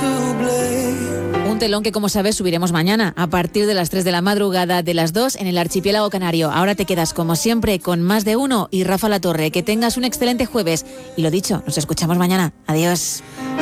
Un telón que, como sabes, subiremos mañana a partir de las 3 de la madrugada, de las 2 en el archipiélago canario. Ahora te quedas, como siempre, con Más de Uno y Rafa La Torre. Que tengas un excelente jueves. Y lo dicho, nos escuchamos mañana. Adiós.